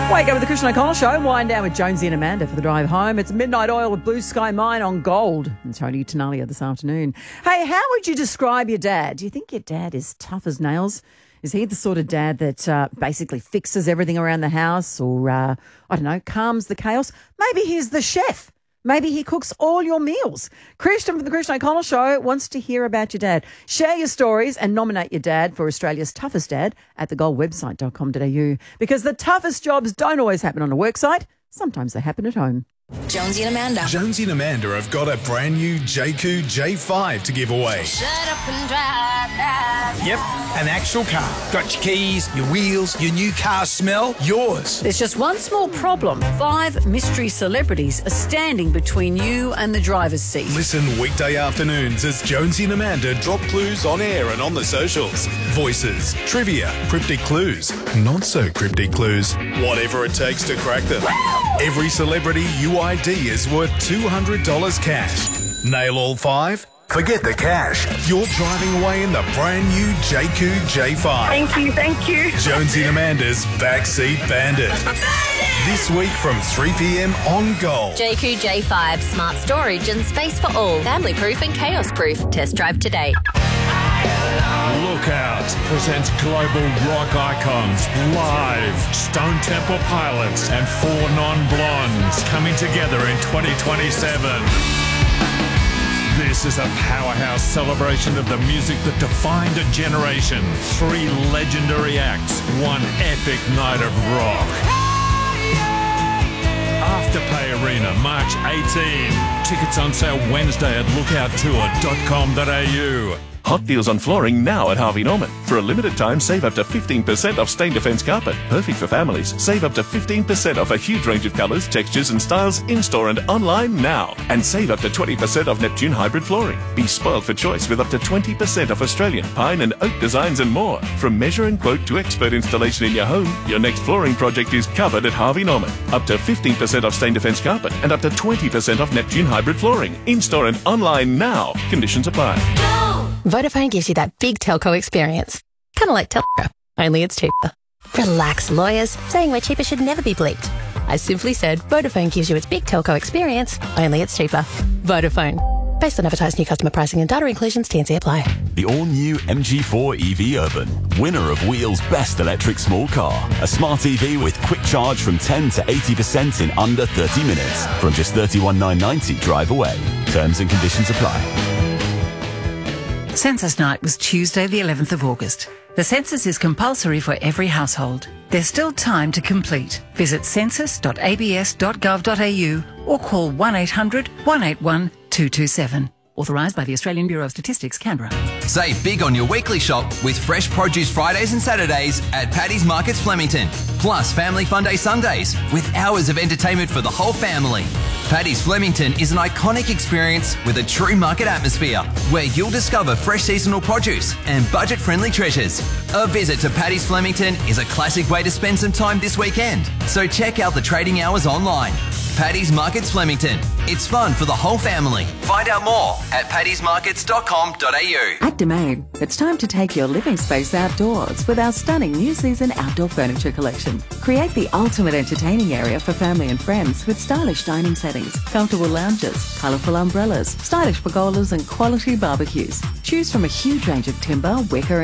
Wake up with the Christian O'Connell Show. Wind down with Jonesy and Amanda for the drive home. It's Midnight Oil with Blue Sky Mine on Gold. And Tony Tenalia this afternoon. Hey, how would you describe your dad? Do you think your dad is tough as nails? Is he the sort of dad that basically fixes everything around the house or, I don't know, calms the chaos? Maybe he's the chef. Maybe he cooks all your meals. Christian from the Christian O'Connell Show wants to hear about your dad. Share your stories and nominate your dad for Australia's toughest dad at thegoldwebsite.com.au, because the toughest jobs don't always happen on a work site. Sometimes they happen at home. Jonesy and Amanda. Jonesy and Amanda have got a brand new JQ J5 to give away. Shut up and drive. Yep, an actual car. Got your keys, your wheels, your new car smell, yours. There's just one small problem. 5 mystery celebrities are standing between you and the driver's seat. Listen weekday afternoons as Jonesy and Amanda drop clues on air and on the socials. Voices, trivia, cryptic clues, not so cryptic clues, whatever it takes to crack them. Every celebrity you ID is worth $200 cash. Nail all 5? Forget the cash. You're driving away in the brand new JQ J5. Thank you. Jonesy and Amanda's Backseat Bandit. This week from 3 p.m. on Gold. JQ J5, smart storage and space for all. Family proof and chaos proof. Test drive today. Lookout presents global rock icons live. Stone Temple Pilots and 4 Non-Blondes coming together in 2027. This is a powerhouse celebration of the music that defined a generation. 3 legendary acts, 1 epic night of rock. Afterpay Arena, March 18. Tickets on sale Wednesday at lookouttour.com.au. Hot deals on flooring now at Harvey Norman. For a limited time, save up to 15% off Stain Defence carpet. Perfect for families. Save up to 15% off a huge range of colours, textures and styles in-store and online now. And save up to 20% off Neptune hybrid flooring. Be spoiled for choice with up to 20% off Australian pine and oak designs and more. From measure and quote to expert installation in your home, your next flooring project is covered at Harvey Norman. Up to 15% off Stain Defence carpet and up to 20% off Neptune hybrid flooring. In-store and online now. Conditions apply. Vodafone gives you that big telco experience. Kind of like Telco, only it's cheaper. Relax, lawyers. Saying we're cheaper should never be bleeped. I simply said Vodafone gives you its big telco experience, only it's cheaper. Vodafone. Based on advertised new customer pricing and data inclusions, T&C apply. The all-new MG4 EV Urban, winner of Wheel's best electric small car. A smart EV with quick charge from 10 to 80% in under 30 minutes. From just $31,990 drive away. Terms and conditions apply. Census night was Tuesday the 11th of August. The census is compulsory for every household. There's still time to complete. Visit census.abs.gov.au or call 1800 181 227. Authorised by the Australian Bureau of Statistics, Canberra. Save big on your weekly shop with fresh produce Fridays and Saturdays at Paddy's Markets Flemington. Plus Family Fun Day Sundays with hours of entertainment for the whole family. Paddy's Flemington is an iconic experience with a true market atmosphere where you'll discover fresh seasonal produce and budget-friendly treasures. A visit to Paddy's Flemington is a classic way to spend some time this weekend. So check out the trading hours online. Paddy's Markets Flemington. It's fun for the whole family. Find out more at paddysmarkets.com.au. At Domain, it's time to take your living space outdoors with our stunning new season outdoor furniture collection. Create the ultimate entertaining area for family and friends with stylish dining settings, comfortable lounges, colourful umbrellas, stylish pergolas and quality barbecues. Choose from a huge range of timber, wicker